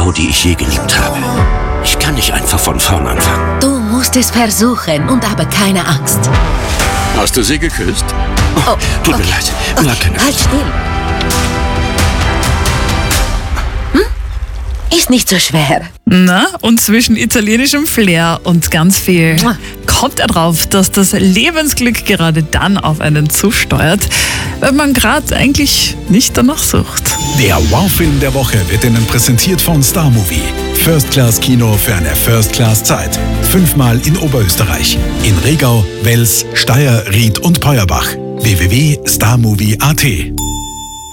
Frau, die ich je geliebt habe. Ich kann nicht einfach von vorn anfangen. Du musst es versuchen und aber keine Angst. Hast du sie geküsst? Oh, Tut mir okay. leid. Okay, Na, keine halt still. Ist nicht so schwer. Na, und zwischen italienischem Flair und ganz viel Mua. kommt er drauf, dass das Lebensglück gerade dann auf einen zusteuert, wenn man gerade eigentlich nicht danach sucht. Der Wow-Film der Woche wird Ihnen präsentiert von Star Movie. First-Class-Kino für eine First-Class-Zeit. 5-mal in Oberösterreich. In Regau, Wels, Steyr, Ried und Peuerbach. www.starmovie.at